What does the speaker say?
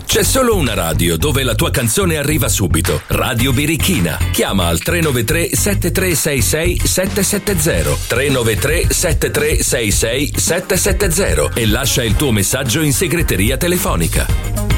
C'è solo una radio dove la tua canzone arriva subito. Radio Birichina. Chiama al 393 7366 770 393 7366 770 e lascia il tuo messaggio in segreteria telefonica.